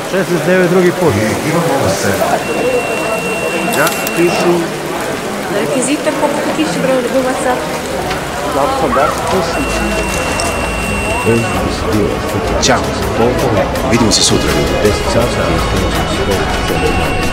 69 drugi put. Ja pišu. Rekvizitor poput kišobrana u WhatsApp. Ćao, vidimo se sutra.